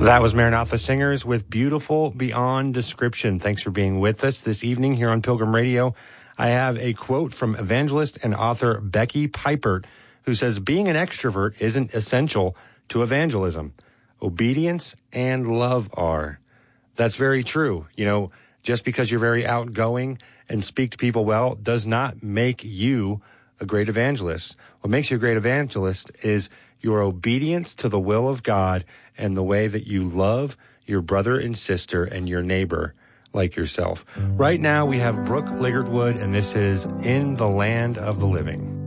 That was Maranatha Singers with Beautiful Beyond Description. Thanks for being with us this evening here on Pilgrim Radio. I have a quote from evangelist and author Becky Pipert, who says, being an extrovert isn't essential to evangelism. Obedience and love are. That's very true. You know, just because you're very outgoing and speak to people well does not make you a great evangelist. What makes you a great evangelist is your obedience to the will of God and the way that you love your brother and sister and your neighbor like yourself. Right now we have Brooke Liggardwood, and this is In the Land of the Living.